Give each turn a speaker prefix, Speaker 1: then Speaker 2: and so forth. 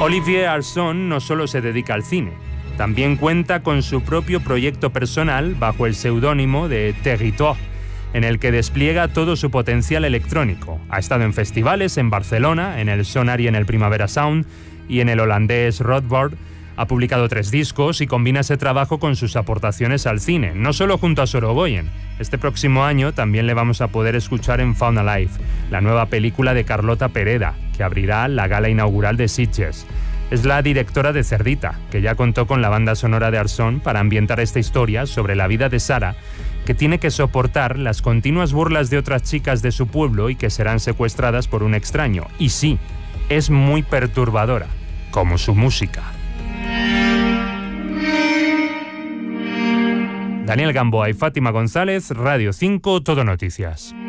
Speaker 1: Olivier Arson no solo se dedica al cine, también cuenta con su propio proyecto personal bajo el seudónimo de Territoire, en el que despliega todo su potencial electrónico. Ha estado en festivales en Barcelona, en el Sonar y en el Primavera Sound, y en el holandés Rothbard. Ha publicado 3 discos y combina ese trabajo con sus aportaciones al cine, no solo junto a Sorogoyen. Este próximo año también le vamos a poder escuchar en Found Alive, la nueva película de Carlota Pereda, que abrirá la gala inaugural de Sitges. Es la directora de Cerdita, que ya contó con la banda sonora de Arson para ambientar esta historia sobre la vida de Sara, que tiene que soportar las continuas burlas de otras chicas de su pueblo y que serán secuestradas por un extraño. Y sí, es muy perturbadora, como su música. Daniel Gamboa y Fátima González, Radio 5, Todo Noticias.